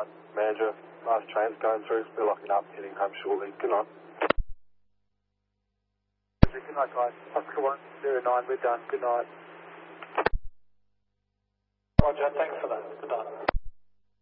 night, manager. Last train's going through. We're locking up, heading home shortly. Good night. Good night, guys. Oscar 109, we're done. Good night. Roger, thanks.